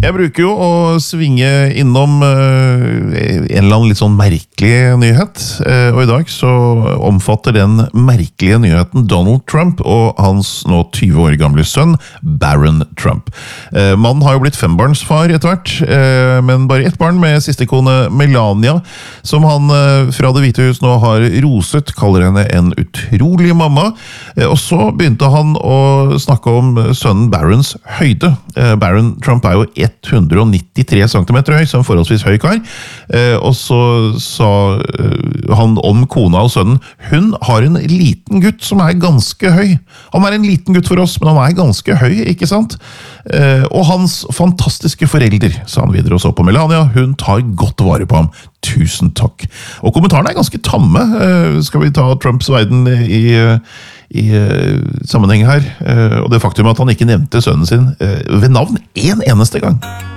Jeg bruker jo å svinge innom en eller annen litt sånn merkelig nyhet, og i dag så omfatter den merkelige nyheten Donald Trump og hans nå 20 år gamle sønn, Barron Trump. Mannen har jo blitt fembarnsfar etter hvert, men bare ett barn med siste kone Melania, som han fra Det hvite hus nå har roset, kaller henne en utrolig mamma, og så begynte han å snakke om sønnen Barrons høyde. Barron Trump er jo 193 cm høy, som forholdsvis høy kar, og så sa han om kona og sønnen, hun har en liten gutt som er ganske høy. Han er en liten gutt for oss, men han er ganske høy, ikke sant? Og hans fantastiske forelder, sa han videre og så på Melania, hun tar godt vare på ham. Tusen takk. Og kommentarene er ganske tamme. Skal vi ta Trumps verden i sammenheng her, og det faktum at han ikke nevnte sønnen sin ved navn en eneste gang.